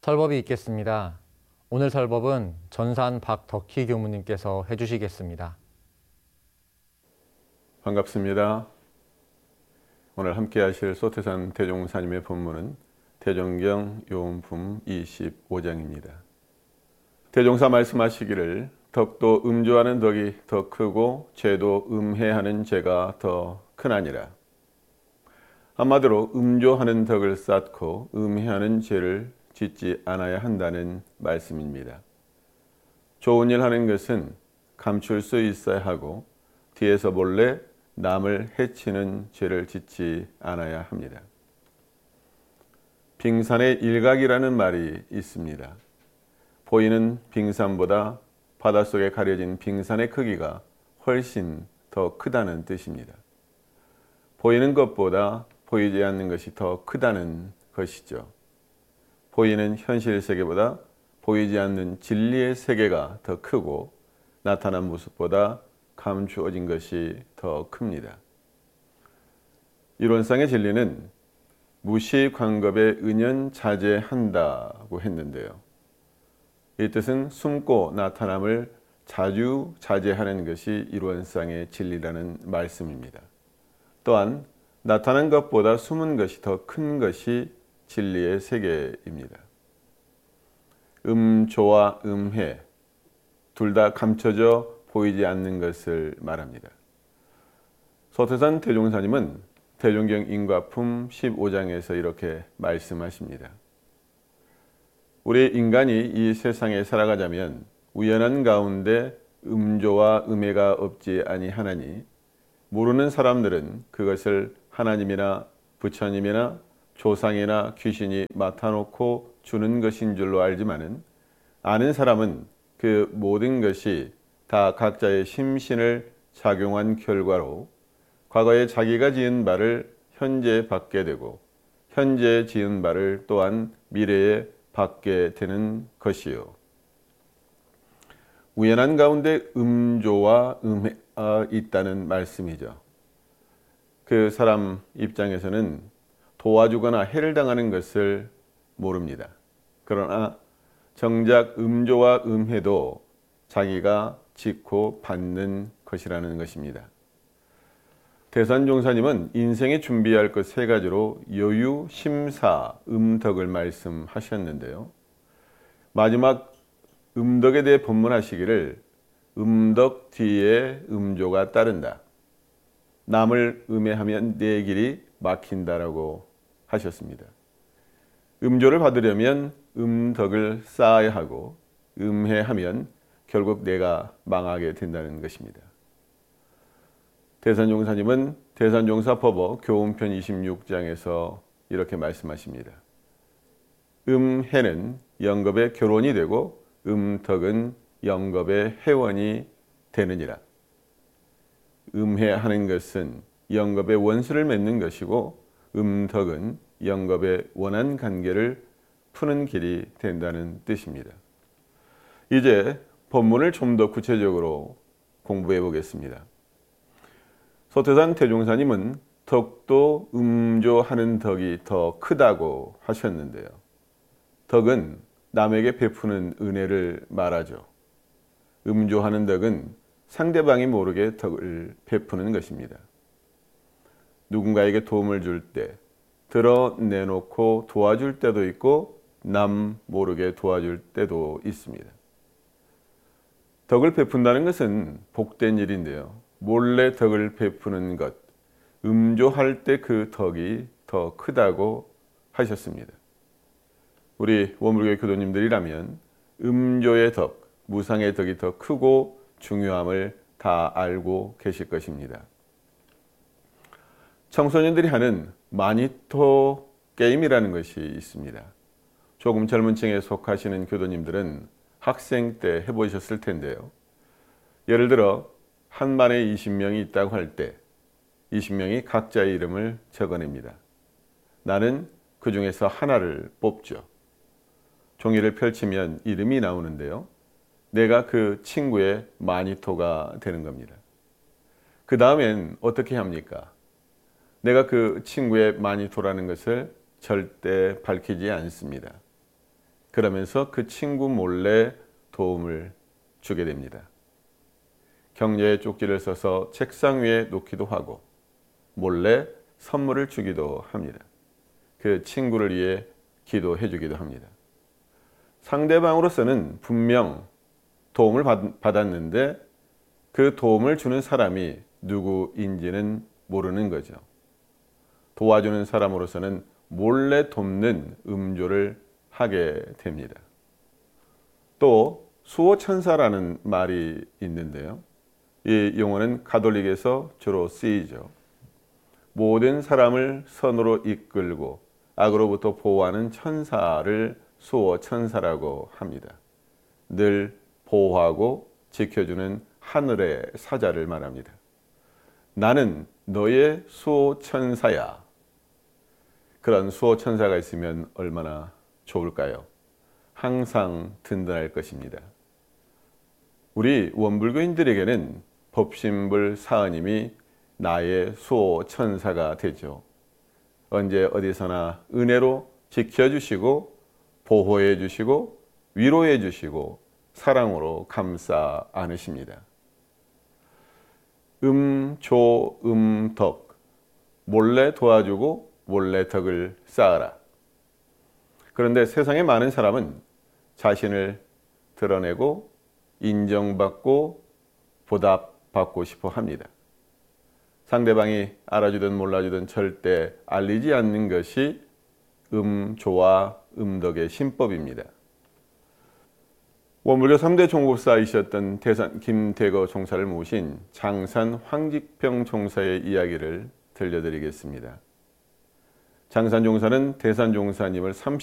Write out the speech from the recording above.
설법이 있겠습니다. 오늘 설법은 전산 박덕희 교무님께서 해주시겠습니다. 반갑습니다. 오늘 함께 하실 소태산 대종사님의 본문은 대종경 요음품 25장입니다. 대종사 말씀하시기를 덕도 음조하는 덕이 더 크고 죄도 음해하는 죄가 더 크나니라. 한마디로 음조하는 덕을 쌓고 음해하는 죄를 짓지 않아야 한다는 말씀입니다. 좋은 일 하는 것은 감출 수 있어야 하고 뒤에서 몰래 남을 해치는 죄를 짓지 않아야 합니다. 빙산의 일각이라는 말이 있습니다. 보이는 빙산보다 바닷속에 가려진 빙산의 크기가 훨씬 더 크다는 뜻입니다. 보이는 것보다 보이지 않는 것이 더 크다는 것이죠. 보이는 현실 세계보다 보이지 않는 진리의 세계가 더 크고 나타난 모습보다 감추어진 것이 더 큽니다. 이론상의 진리는 무시광겁에 은연자제한다고 했는데요. 이 뜻은 숨고 나타남을 자주 자제하는 것이 이론상의 진리라는 말씀입니다. 또한 나타난 것보다 숨은 것이 더 큰 것이 진리의 세계입니다. 음조와 음해 둘 다 감춰져 보이지 않는 것을 말합니다. 소태산 대종사님은 대종경 인과품 15장에서 이렇게 말씀하십니다. 우리 인간이 이 세상에 살아가자면 우연한 가운데 음조와 음해가 없지 아니하나니 모르는 사람들은 그것을 하나님이나 부처님이나 조상이나 귀신이 맡아놓고 주는 것인 줄로 알지만은 아는 사람은 그 모든 것이 다 각자의 심신을 작용한 결과로 과거에 자기가 지은 바를 현재 받게 되고 현재 지은 바를 또한 미래에 받게 되는 것이요. 우연한 가운데 음조와 음해가 있다는 말씀이죠. 그 사람 입장에서는 도와주거나 해를 당하는 것을 모릅니다. 그러나 정작 음조와 음해도 자기가 짓고 받는 것이라는 것입니다. 대산종사님은 인생에 준비할 것 세 가지로 여유, 심사, 음덕을 말씀하셨는데요. 마지막 음덕에 대해 본문하시기를 음덕 뒤에 음조가 따른다. 남을 음해하면 내 길이 막힌다라고 하셨습니다. 음조를 받으려면 음덕을 쌓아야 하고 음해하면 결국 내가 망하게 된다는 것입니다. 대산종사님은 대산종사법어 교훈편 26장에서 이렇게 말씀하십니다. 음해는 영겁의 결혼이 되고 음덕은 영겁의 회원이 되느니라. 음해하는 것은 영겁의 원수를 맺는 것이고 음덕은 영겁의 원한 관계를 푸는 길이 된다는 뜻입니다. 이제 본문을 좀 더 구체적으로 공부해 보겠습니다. 소태산 대종사님은 덕도 음조하는 덕이 더 크다고 하셨는데요. 덕은 남에게 베푸는 은혜를 말하죠. 음조하는 덕은 상대방이 모르게 덕을 베푸는 것입니다. 누군가에게 도움을 줄 때 드러내놓고 도와줄 때도 있고 남 모르게 도와줄 때도 있습니다. 덕을 베푼다는 것은 복된 일인데요. 몰래 덕을 베푸는 것, 음조할 때 그 덕이 더 크다고 하셨습니다. 우리 원불교의 교도님들이라면 음조의 덕, 무상의 덕이 더 크고 중요함을 다 알고 계실 것입니다. 청소년들이 하는 마니토 게임이라는 것이 있습니다. 조금 젊은 층에 속하시는 교도님들은 학생 때 해보셨을 텐데요. 예를 들어 한 반에 20명이 있다고 할 때 20명이 각자의 이름을 적어냅니다. 나는 그 중에서 하나를 뽑죠. 종이를 펼치면 이름이 나오는데요. 내가 그 친구의 마니토가 되는 겁니다. 그 다음엔 어떻게 합니까? 내가 그 친구의 마니토라는 것을 절대 밝히지 않습니다. 그러면서 그 친구 몰래 도움을 주게 됩니다. 경제의 쪽지를 써서 책상 위에 놓기도 하고 몰래 선물을 주기도 합니다. 그 친구를 위해 기도해 주기도 합니다. 상대방으로서는 분명 도움을 받았는데 그 도움을 주는 사람이 누구인지는 모르는 거죠. 도와주는 사람으로서는 몰래 돕는 음조를 하게 됩니다. 또 수호천사라는 말이 있는데요. 이 용어는 가톨릭에서 주로 쓰이죠. 모든 사람을 선으로 이끌고 악으로부터 보호하는 천사를 수호천사라고 합니다. 늘 보호하고 지켜주는 하늘의 사자를 말합니다. 나는 너의 수호천사야. 그런 수호천사가 있으면 얼마나 좋을까요? 항상 든든할 것입니다. 우리 원불교인들에게는 법신불 사은님이 나의 수호천사가 되죠. 언제 어디서나 은혜로 지켜주시고 보호해 주시고 위로해 주시고 사랑으로 감싸 안으십니다. 조, 덕, 몰래 도와주고 몰래 덕을 쌓아라. 그런데 세상의 많은 사람은 자신을 드러내고 인정받고 보답받고 싶어 합니다. 상대방이 알아주든 몰라주든 절대 알리지 않는 것이 조와 덕의 신법입니다. 원불교 3대 종국사이셨던 대산 김대거 종사를 모신 장산 황직평 종사의 이야기를 들려드리겠습니다. 장산 종사는 대산 종사님을